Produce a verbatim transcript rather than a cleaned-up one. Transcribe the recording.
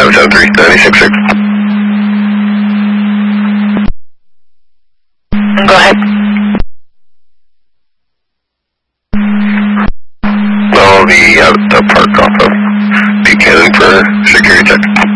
seven seven three, nine six six. Go ahead. I'll be out at the park off of Buchanan for security check.